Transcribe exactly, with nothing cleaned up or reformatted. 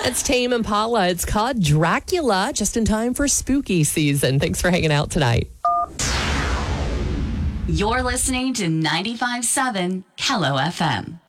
It's Tame Impala. It's called Dracula, just in time for spooky season. Thanks for hanging out tonight. You're listening to ninety-five point seven Kello F M.